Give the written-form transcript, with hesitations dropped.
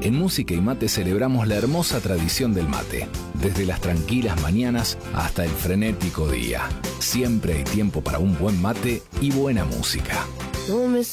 En Música y Mate celebramos la hermosa tradición del mate. Desde las tranquilas mañanas hasta el frenético día. Siempre hay tiempo para un buen mate y buena música. No me